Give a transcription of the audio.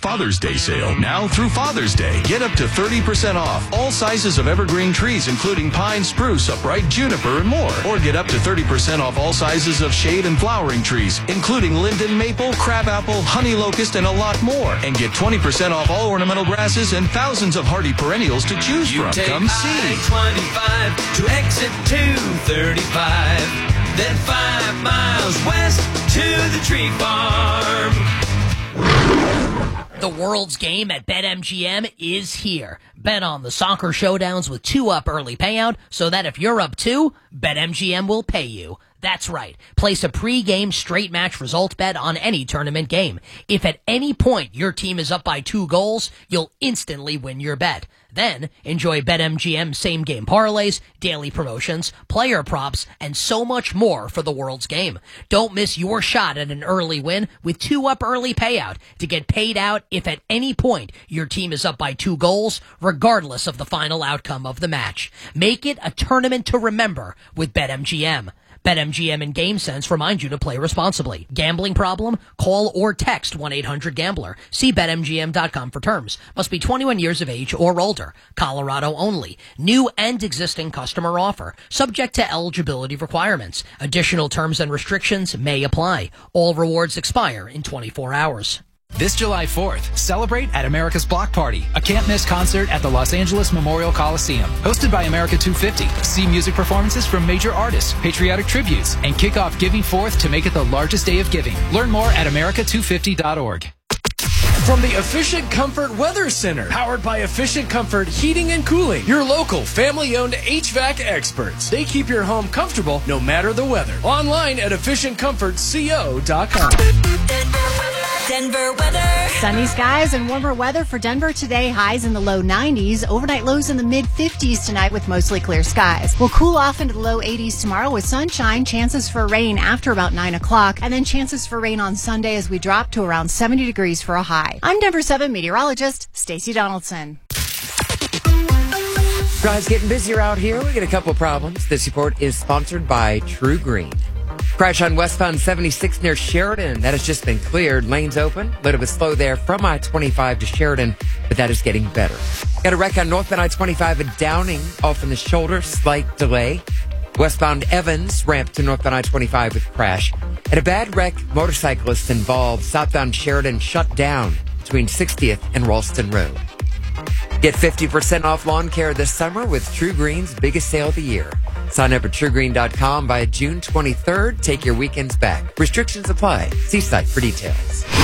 Father's Day sale. Now through Father's Day, get up to 30% off all sizes of evergreen trees, including pine, spruce, upright, juniper, and more. Or get up to 30% off all sizes of shade and flowering trees, including linden, maple, crabapple, honey locust, and a lot more. And get 20% off all ornamental grasses and thousands of hardy perennials to choose from. Come see. 25 to exit 235. Then 5 miles west to the tree farm. The world's game at BetMGM is here. Bet on the soccer showdowns with 2-up early payout so that if you're up 2, BetMGM will pay you. That's right. Place a pre-game straight match result bet on any tournament game. If at any point your team is up by 2 goals, you'll instantly win your bet. Then enjoy BetMGM same-game parlays, daily promotions, player props, and so much more for the world's game. Don't miss your shot at an early win with 2-up early payout to get paid out if at any point your team is up by 2 goals, regardless of the final outcome of the match. Make it a tournament to remember with BetMGM. BetMGM and GameSense remind you to play responsibly. Gambling problem? Call or text 1-800-GAMBLER. See BetMGM.com for terms. Must be 21 years of age or older. Colorado only. New and existing customer offer. Subject to eligibility requirements. Additional terms and restrictions may apply. All rewards expire in 24 hours. This July 4th, celebrate at America's Block Party, a can't-miss concert at the Los Angeles Memorial Coliseum. Hosted by America 250, see music performances from major artists, patriotic tributes, and kick off Giving Forth to make it the largest day of giving. Learn more at America250.org. From the Efficient Comfort Weather Center, powered by Efficient Comfort Heating and Cooling, your local family-owned HVAC experts. They keep your home comfortable no matter the weather. Online at EfficientComfortCO.com. Denver weather. Sunny skies and warmer weather for Denver today. Highs in the low 90s. Overnight lows in the mid 50s tonight with mostly clear skies. We'll cool off into the low 80s tomorrow with sunshine. Chances for rain after about 9 o'clock. And then chances for rain on Sunday as we drop to around 70 degrees for a high. I'm Denver 7 meteorologist Stacey Donaldson. Guys, getting busier out here. We get a couple of problems. This report is sponsored by True Green. Crash on westbound 76 near Sheridan. That has just been cleared. Lanes open. A little bit slow there from I-25 to Sheridan, but that is getting better. Got a wreck on northbound I-25 at Downing, off in the shoulder. Slight delay. Westbound Evans, ramp to northbound I-25 with crash. And a bad wreck, motorcyclist involved. Southbound Sheridan shut down between 60th and Ralston Road. Get 50% off lawn care this summer with True Green's biggest sale of the year. Sign up at TrueGreen.com by June 23rd. Take your weekends back. Restrictions apply. See site for details.